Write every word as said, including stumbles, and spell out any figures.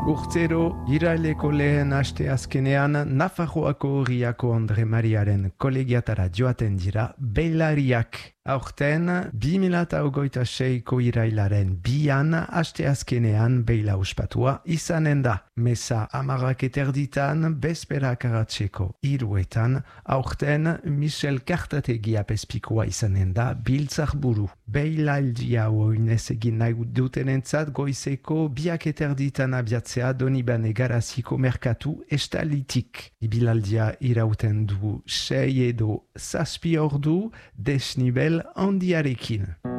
Urtero, iraileko lehen aste azkenean, Nafarroako Riako Andre Mariaren kolegiatara joaten dira beilariak. Aurten, bi mila hogeita seiko irailaren bian aste azkenean beila uspatua izanen da. Meza amarak eterditan, bezperak aratzeko iruetan, aurten Michel Kartategia pespikoa izanen da biltzar buru. Beilaldia oinez egin nahi dutenentzat goizeko biak eterditan abiatzea Donibane Garaziko merkatu estalitik. Ibilaldia irauten du sei edo zazpi ordu desnibel handiarekin.